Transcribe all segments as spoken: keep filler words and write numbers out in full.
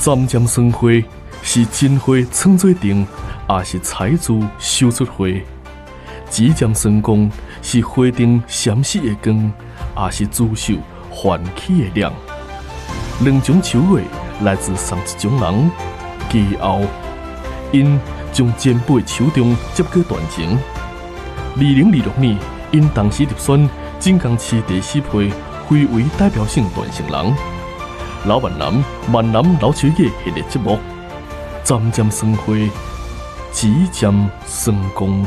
斩尖酸花是真花创做定，也是彩珠绣出花；指尖酸光是花灯闪烁的光，也是珠绣唤起的亮。两种手艺来自上一种人，技后因将前辈手中接过传承。二零二六年，因当时入选锦江市第四批非为代表性传承人。老闽南闽南老手艺系列节目，斩尖酸花，指尖酸光。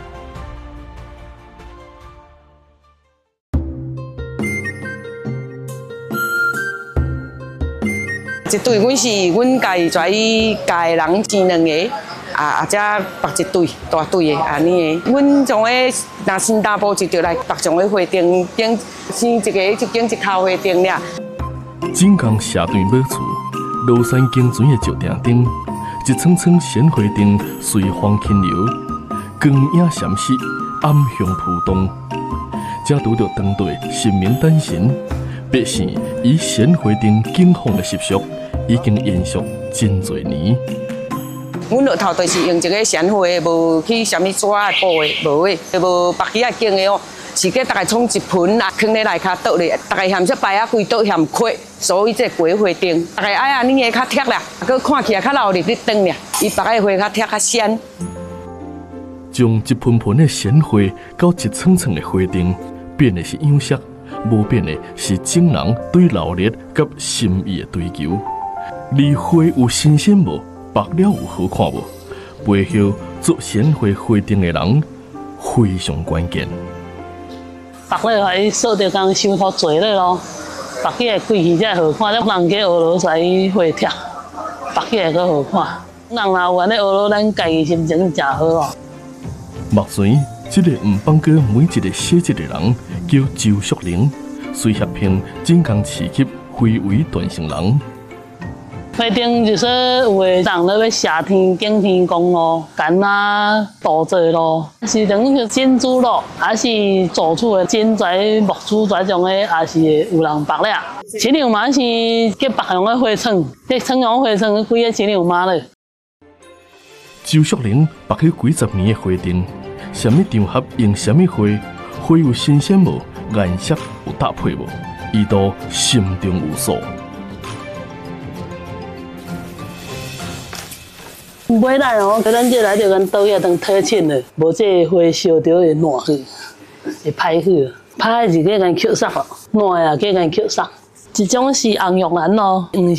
一队，阮是阮家己跩家的人生两个，啊啊，则绑一队大队的安尼的。阮从诶，若新大埔就着来绑上个花灯，顶生一个一间一口花灯俩。 锦江社队买厝，罗山景泉的石顶顶，一层层鲜花灯随风轻流，光影闪烁，暗香扑动。才拄着当地神明诞生，百姓以鲜花灯敬奉的习俗，已经延续真侪年。 阮落头就是用一个鲜花，无去啥物纸的布的，无的，无白起啊经的哦。是给大家冲一盆啊，放咧内骹倒咧，大家嫌说摆啊规倒嫌亏，所以这鬼花灯，大家爱安尼个较贴啦，佮看起来较老入咧灯俩，伊白个花较贴较鲜。 将一盆盆的鲜花到一层层的花灯，变的是样式，无变的是种人对热烈甲心意的追求。而花有新鲜无，白了有好看无，背后做鲜花花灯的人非常关键。 白了还扫着工手头做了咯，白起来贵起才好看，咱人去学罗才花贴，白起来阁好看。人若有安尼学罗，咱家己心情真好哦。 目前，这个唔放过每一个写字的人叫周淑玲，随协评锦江市级非遗传承人。 花灯就是有诶人咧要谢天敬天公咯，干啊稻蔗咯，是等于珍珠咯，还是做出诶金材木珠这种诶，也是有人白了。新娘嘛是去白用诶花床，去床用花床几个新娘妈咧。 周淑玲白去几十年诶花灯，什么场合用什么花，花有新鲜无，颜色有搭配无，伊都心中有数。 买来哦，咱这来就跟倒遐当退亲的，无这花烧着会烂去，会歹去。歹是计跟吸煞咯，烂啊计跟吸煞。一种是红玉兰咯，